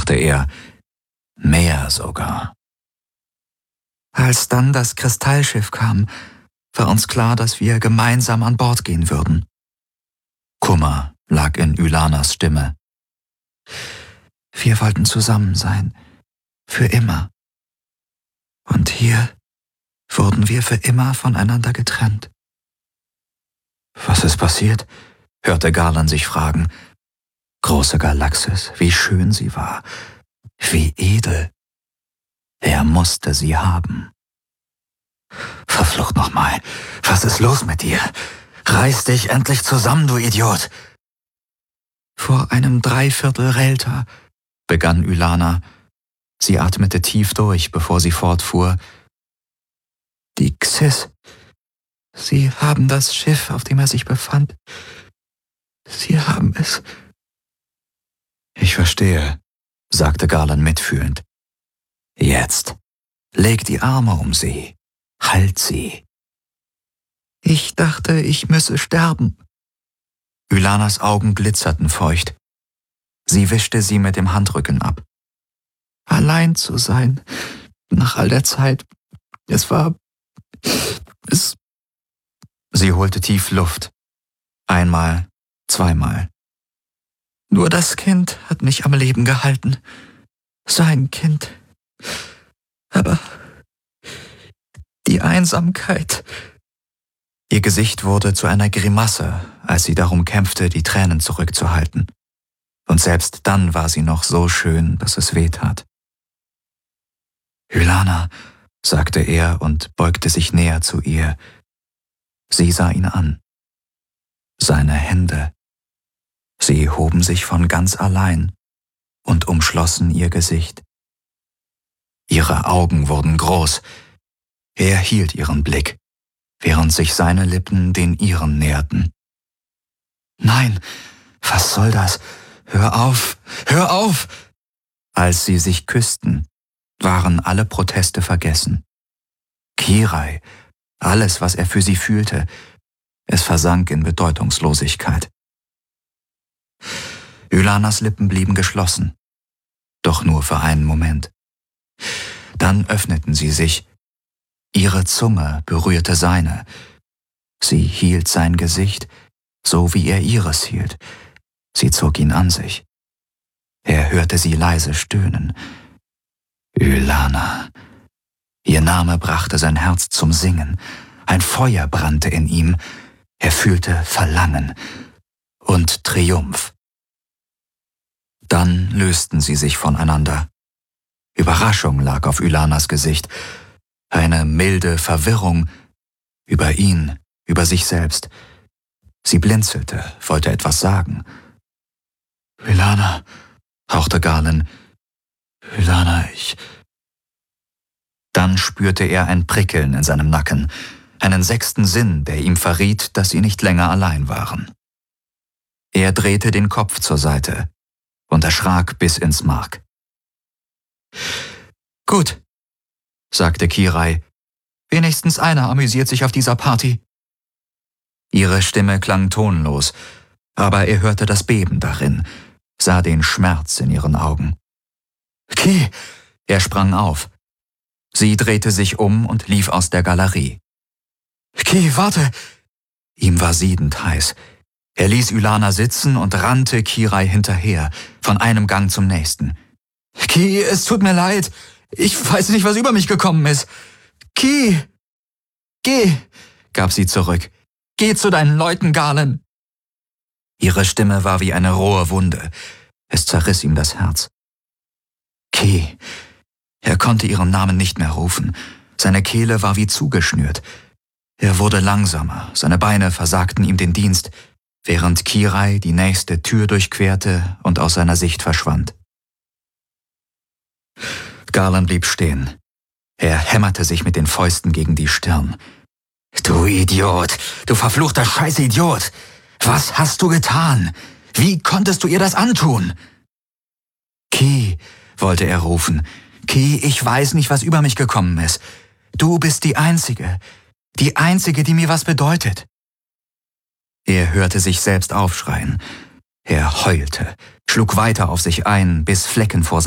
dachte er. Mehr sogar. Als dann das Kristallschiff kam, war uns klar, dass wir gemeinsam an Bord gehen würden. Kummer lag in Ylanas Stimme. Wir wollten zusammen sein, für immer. Und hier wurden wir für immer voneinander getrennt. Was ist passiert? Hörte Garland sich fragen. Große Galaxis, wie schön sie war, wie edel. Er musste sie haben. Verflucht nochmal, was ist los mit dir? Reiß dich endlich zusammen, du Idiot! Vor einem Dreiviertel Relta, begann Ylana. Sie atmete tief durch, bevor sie fortfuhr. Die Xys, sie haben das Schiff, auf dem er sich befand. Sie haben es. Ich verstehe, sagte Garland mitfühlend. Jetzt, leg die Arme um sie, halt sie. Ich dachte, ich müsse sterben. Ylanas Augen glitzerten feucht. Sie wischte sie mit dem Handrücken ab. Allein zu sein, nach all der Zeit, Sie holte tief Luft. Einmal, zweimal. Nur das Kind hat mich am Leben gehalten. Sein Kind. Aber die Einsamkeit. Ihr Gesicht wurde zu einer Grimasse, als sie darum kämpfte, die Tränen zurückzuhalten. Und selbst dann war sie noch so schön, dass es weh tat. Ylana, sagte er und beugte sich näher zu ihr. Sie sah ihn an. Seine Hände. Sie hoben sich von ganz allein und umschlossen ihr Gesicht. Ihre Augen wurden groß. Er hielt ihren Blick, während sich seine Lippen den ihren näherten. Nein, was soll das? Hör auf, hör auf! Als sie sich küssten, waren alle Proteste vergessen. Kirai, alles, was er für sie fühlte, es versank in Bedeutungslosigkeit. Ylanas Lippen blieben geschlossen, doch nur für einen Moment. Dann öffneten sie sich. Ihre Zunge berührte seine. Sie hielt sein Gesicht, so wie er ihres hielt. Sie zog ihn an sich. Er hörte sie leise stöhnen. Ylana. Ihr Name brachte sein Herz zum Singen. Ein Feuer brannte in ihm. Er fühlte Verlangen und Triumph. Dann lösten sie sich voneinander. Überraschung lag auf Ylanas Gesicht. Eine milde Verwirrung über ihn, über sich selbst. Sie blinzelte, wollte etwas sagen. Ylana, hauchte Garland. Ylana, Dann spürte er ein Prickeln in seinem Nacken, einen sechsten Sinn, der ihm verriet, dass sie nicht länger allein waren. Er drehte den Kopf zur Seite und erschrak bis ins Mark. Gut, sagte Kirai. Wenigstens einer amüsiert sich auf dieser Party. Ihre Stimme klang tonlos, aber er hörte das Beben darin, sah den Schmerz in ihren Augen. Ki! Er sprang auf. Sie drehte sich um und lief aus der Galerie. Ki, warte! Ihm war siedend heiß. Er ließ Ylana sitzen und rannte Kirai hinterher, von einem Gang zum nächsten. Ki, es tut mir leid. Ich weiß nicht, was über mich gekommen ist. Ki! Geh! Gab sie zurück. Geh zu deinen Leuten, Garland! Ihre Stimme war wie eine rohe Wunde. Es zerriss ihm das Herz. Ki! Er konnte ihren Namen nicht mehr rufen. Seine Kehle war wie zugeschnürt. Er wurde langsamer, seine Beine versagten ihm den Dienst, während Kirai die nächste Tür durchquerte und aus seiner Sicht verschwand. Garland blieb stehen. Er hämmerte sich mit den Fäusten gegen die Stirn. Du Idiot, du verfluchter Scheißidiot! Was hast du getan? Wie konntest du ihr das antun? Ki, wollte er rufen. Ki, ich weiß nicht, was über mich gekommen ist. Du bist die Einzige, die mir was bedeutet. Er hörte sich selbst aufschreien. Er heulte, schlug weiter auf sich ein, bis Flecken vor